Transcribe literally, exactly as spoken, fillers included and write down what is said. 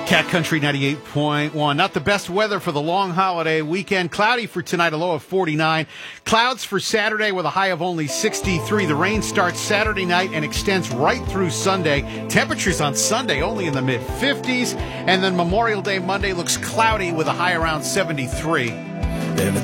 Cat Country ninety-eight point one. Not the best weather for the long holiday weekend. Cloudy for tonight, a low of forty-nine. Clouds for Saturday with a high of only sixty-three. The rain starts Saturday night and extends right through Sunday. Temperatures on Sunday only in the mid fifties. And then Memorial Day Monday looks cloudy with a high around seventy-three.